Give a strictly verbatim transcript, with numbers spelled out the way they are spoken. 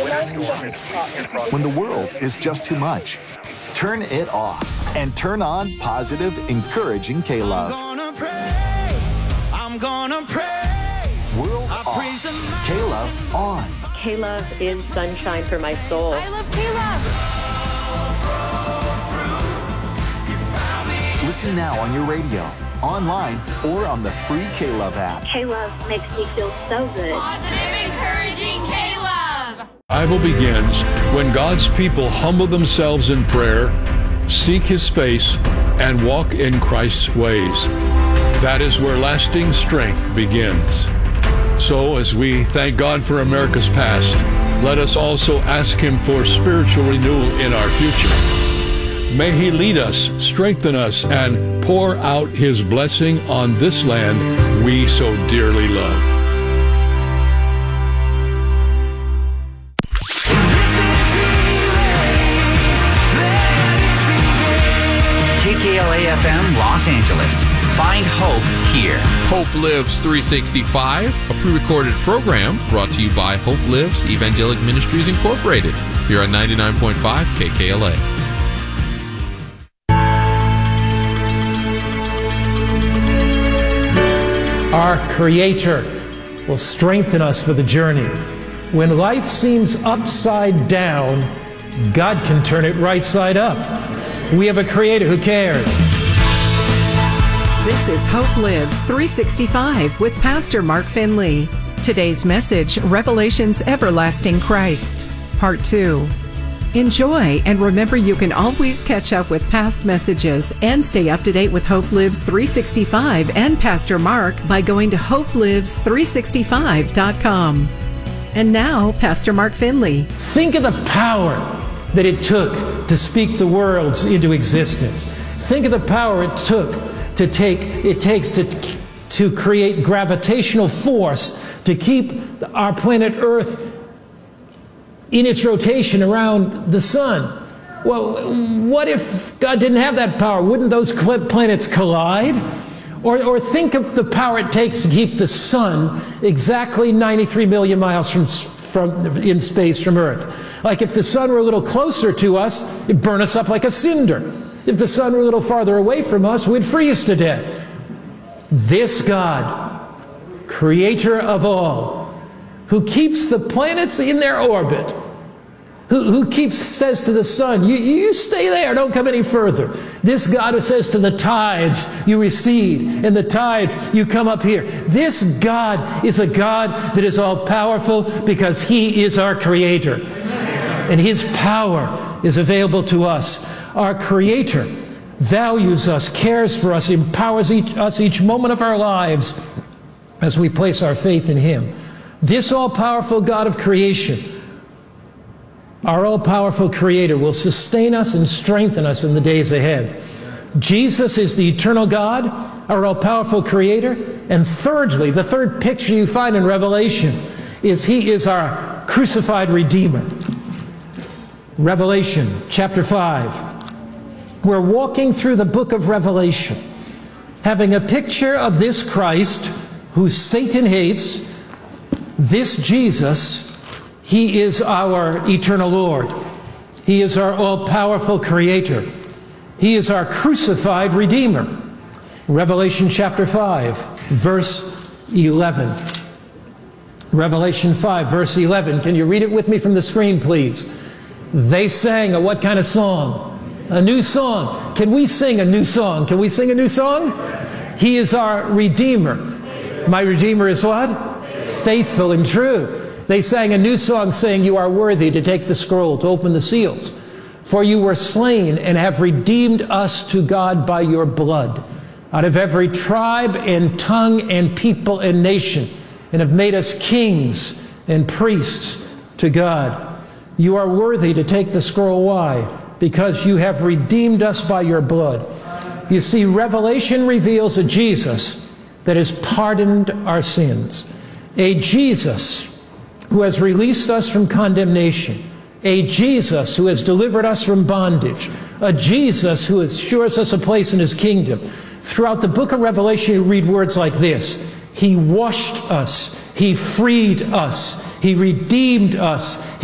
When the world is just too much, turn it off and turn on positive, encouraging K-Love. I'm gonna praise, I'm gonna praise. World off, K-Love on. K-Love is sunshine for my soul. I love K-Love. Listen now on your radio, online, or on the free K-Love app. K-Love makes me feel so good. Positive, encouraging K-Love. Revival begins when God's people humble themselves in prayer, seek His face, and walk in Christ's ways. That is where lasting strength begins. So, as we thank God for America's past, let us also ask Him for spiritual renewal in our future. May He lead us, strengthen us, and pour out His blessing on this land we so dearly love. K K L A F M Los Angeles. Find hope here. Hope Lives three sixty-five, a pre-recorded program brought to you by Hope Lives Evangelic Ministries Incorporated, here on ninety-nine point five K K L A. Our Creator will strengthen us for the journey. When life seems upside down, God can turn it right side up. We have a Creator who cares. This is Hope Lives three sixty-five with Pastor Mark Finley. Today's message, Revelation's Everlasting Christ, Part two. Enjoy, and remember you can always catch up with past messages and stay up to date with Hope Lives three sixty-five and Pastor Mark by going to hope lives three sixty-five dot com. And now, Pastor Mark Finley. Think of the power that it took to speak the worlds into existence. Think of the power it took to take it takes to to create gravitational force to keep our planet Earth in its rotation around the sun. Well, what if God didn't have that power? Wouldn't those planets collide? Or, or think of the power it takes to keep the sun exactly ninety-three million miles from, from in space from Earth. Like if the sun were a little closer to us, it'd burn us up like a cinder. If the sun were a little farther away from us, we'd freeze to death. This God, Creator of all, who keeps the planets in their orbit, who, who keeps says to the sun, you, you stay there, don't come any further. This God who says to the tides, you recede, and the tides, you come up here. This God is a God that is all-powerful because He is our Creator. And His power is available to us. Our Creator values us, cares for us, empowers each, us each moment of our lives as we place our faith in Him. This all-powerful God of creation, our all-powerful Creator, will sustain us and strengthen us in the days ahead. Jesus is the eternal God, our all-powerful Creator. And thirdly, the third picture you find in Revelation is He is our crucified Redeemer. Revelation chapter five. We're walking through the book of Revelation, having a picture of this Christ who Satan hates. This Jesus, He is our eternal Lord. He is our all-powerful Creator. He is our crucified Redeemer. Revelation chapter five, verse eleven. Revelation five, verse eleven. Can you read it with me from the screen, please? They sang a what kind of song? A new song. Can we sing a new song? Can we sing a new song? He is our Redeemer. My Redeemer is what? Faithful and true. They sang a new song saying, you are worthy to take the scroll, to open the seals. For you were slain and have redeemed us to God by your blood, out of every tribe and tongue and people and nation, and have made us kings and priests to God. You are worthy to take the scroll. Why? Because you have redeemed us by your blood. You see, Revelation reveals a Jesus that has pardoned our sins. A Jesus who has released us from condemnation. A Jesus who has delivered us from bondage. A Jesus who assures us a place in His kingdom. Throughout the book of Revelation, you read words like this. He washed us. He freed us. He redeemed us.